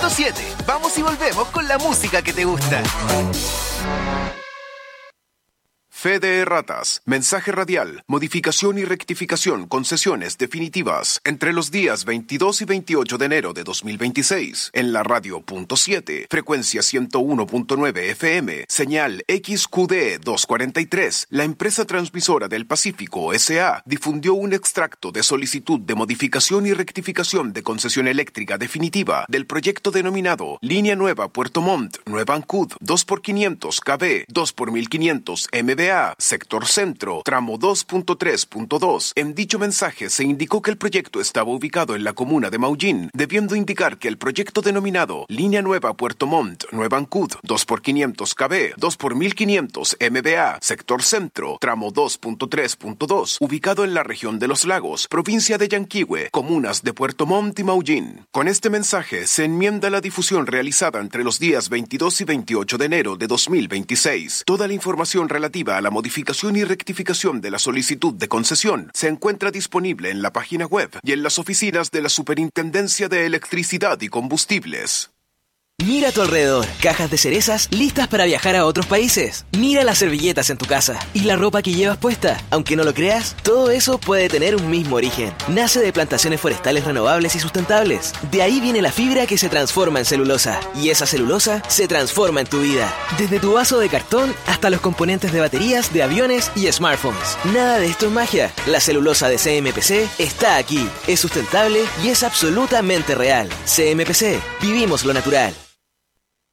100.7. Vamos y volvemos con la música que te gusta. Fe de erratas, mensaje radial, modificación y rectificación, concesiones definitivas, entre los días 22 y 28 de enero de 2026, en la radio .7, frecuencia 101.9 FM, señal XQD 243, la empresa transmisora del Pacífico S.A. difundió un extracto de solicitud de modificación y rectificación de concesión eléctrica definitiva del proyecto denominado Línea Nueva Puerto Montt, Nueva Ancud, 2x500 kV, 2x1500 MVA, sector centro, tramo 2.3.2. En dicho mensaje se indicó que el proyecto estaba ubicado en la comuna de Maullín, debiendo indicar que el proyecto denominado Línea Nueva Puerto Montt, Nueva Ancud, 2x500 kV, 2x1500 MVA, sector centro, tramo 2.3.2, ubicado en la región de Los Lagos, provincia de Yanquihue, comunas de Puerto Montt y Maullín. Con este mensaje se enmienda la difusión realizada entre los días 22 y 28 de enero de 2026. Toda la información relativa a la modificación y rectificación de la solicitud de concesión se encuentra disponible en la página web y en las oficinas de la Superintendencia de Electricidad y Combustibles. Mira a tu alrededor, cajas de cerezas listas para viajar a otros países. Mira las servilletas en tu casa y la ropa que llevas puesta. Aunque no lo creas, todo eso puede tener un mismo origen. Nace de plantaciones forestales renovables y sustentables. De ahí viene la fibra que se transforma en celulosa. Y esa celulosa se transforma en tu vida. Desde tu vaso de cartón hasta los componentes de baterías de aviones y smartphones. Nada de esto es magia. La celulosa de CMPC está aquí. Es sustentable y es absolutamente real. CMPC, vivimos lo natural.